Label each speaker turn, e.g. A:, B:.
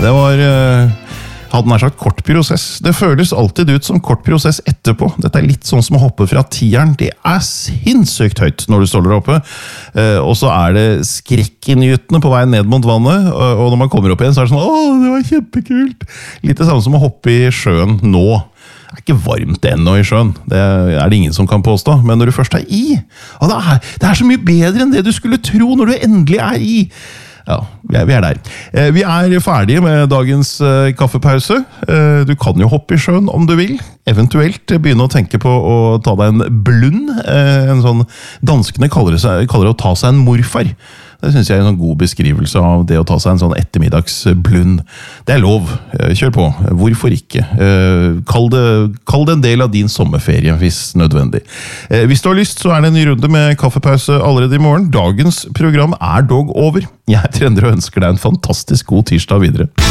A: Det var, hadde nær sagt kort prosess. Det føles alltid ut som kort prosess etterpå. Dette litt sånn som å hoppe fra tieren. Det sinnssykt høyt når du står der oppe. Og så det skrekkinngytende på vei ned mot vannet. Og når man kommer opp igjen, så det sånn, det var kjempekult. Litt det samme som å hoppe i sjøen nå. Det ikke varmt ennå i sjøen. Det det ingen som kan påstå. Men når du først i, det så mye bedre enn det du skulle tro når du endelig i. Ja, vi der. Vi ferdige med dagens kaffepause. Du kan jo hoppe i sjøen om du vil. Eventuelt begynne å tenke på å ta deg en blund. En sånn, danskene kaller det å ta seg en morfar. Det synes jeg en sånn god beskrivelse av det å ta seg en sånn ettermiddagsblund. Det lov. Kjør på. Hvorfor ikke? Kall det en del av din sommerferie, hvis nødvendig. Hvis du har lyst, så det en ny runde med kaffepause allerede i morgen. Dagens program dog over. Jeg heter Endre og ønsker deg en fantastisk god tirsdag videre.